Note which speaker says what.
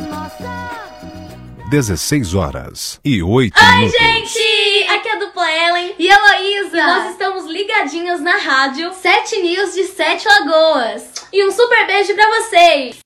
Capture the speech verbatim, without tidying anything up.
Speaker 1: dezesseis horas e oito
Speaker 2: Oi,
Speaker 1: minutos.
Speaker 2: gente! Aqui é a dupla Ellen
Speaker 3: e Heloísa.
Speaker 2: E nós estamos ligadinhos na rádio
Speaker 3: Sete News de Sete Lagoas.
Speaker 2: E um super beijo pra vocês!